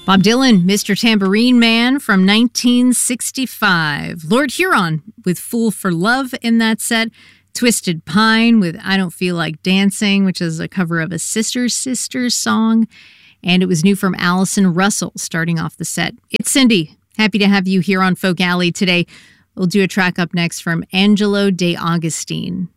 Bob Dylan, Mr. Tambourine Man from 1965. Lord Huron with Fool for Love in that set. Twisted Pine with I Don't Feel Like Dancing, which is a cover of a Sisters Sisters song. And it was new from Allison Russell starting off the set. It's Cindy. Happy to have you here on Folk Alley today. We'll do a track up next from Angelo De Agostine.